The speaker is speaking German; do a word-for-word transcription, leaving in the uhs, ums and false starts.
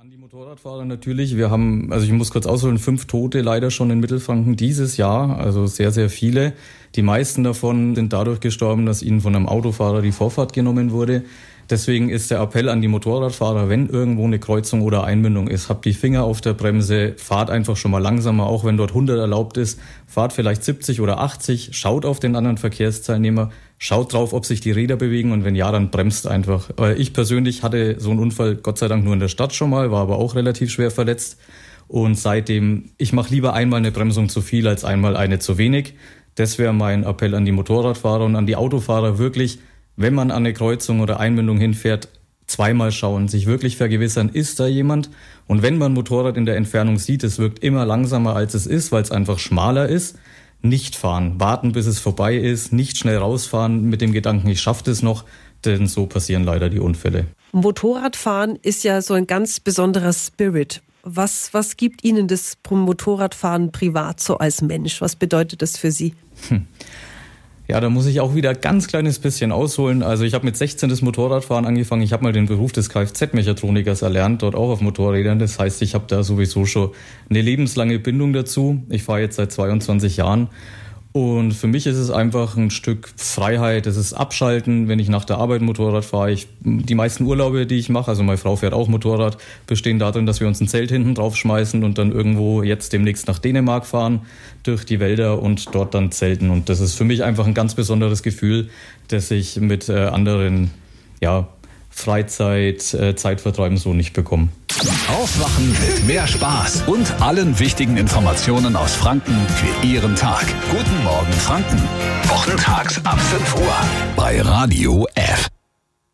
An die Motorradfahrer natürlich. Wir haben, also ich muss kurz ausholen, fünf Tote leider schon in Mittelfranken dieses Jahr, also sehr, sehr viele. Die meisten davon sind dadurch gestorben, dass ihnen von einem Autofahrer die Vorfahrt genommen wurde. Deswegen ist der Appell an die Motorradfahrer, wenn irgendwo eine Kreuzung oder Einmündung ist, habt die Finger auf der Bremse, fahrt einfach schon mal langsamer, auch wenn dort hundert erlaubt ist, fahrt vielleicht siebzig oder achtzig, schaut auf den anderen Verkehrsteilnehmer, schaut drauf, ob sich die Räder bewegen und wenn ja, dann bremst einfach. Ich persönlich hatte so einen Unfall Gott sei Dank nur in der Stadt schon mal, war aber auch relativ schwer verletzt und seitdem, ich mache lieber einmal eine Bremsung zu viel als einmal eine zu wenig. Das wäre mein Appell an die Motorradfahrer und an die Autofahrer wirklich, wenn man an eine Kreuzung oder Einmündung hinfährt, zweimal schauen, sich wirklich vergewissern, ist da jemand? Und wenn man ein Motorrad in der Entfernung sieht, es wirkt immer langsamer als es ist, weil es einfach schmaler ist, nicht fahren, warten bis es vorbei ist, nicht schnell rausfahren mit dem Gedanken, ich schaffe das noch, denn so passieren leider die Unfälle. Motorradfahren ist ja so ein ganz besonderer Spirit. Was, was gibt Ihnen das Motorradfahren privat so als Mensch? Was bedeutet das für Sie? Hm. Ja, da muss ich auch wieder ein ganz kleines bisschen ausholen. Also ich habe mit sechzehn das Motorradfahren angefangen. Ich habe mal den Beruf des Kfz-Mechatronikers erlernt, dort auch auf Motorrädern. Das heißt, ich habe da sowieso schon eine lebenslange Bindung dazu. Ich fahre jetzt seit zweiundzwanzig Jahren. Und für mich ist es einfach ein Stück Freiheit, es ist Abschalten, wenn ich nach der Arbeit Motorrad fahre. Ich, die meisten Urlaube, die ich mache, also meine Frau fährt auch Motorrad, bestehen darin, dass wir uns ein Zelt hinten drauf schmeißen und dann irgendwo jetzt demnächst nach Dänemark fahren, durch die Wälder und dort dann zelten. Und das ist für mich einfach ein ganz besonderes Gefühl, das ich mit äh, anderen, ja, Freizeit, äh, Zeitvertreiben so nicht bekomme. Aufwachen mit mehr Spaß und allen wichtigen Informationen aus Franken für Ihren Tag. Guten Morgen Franken. Wochentags ab fünf Uhr bei Radio F.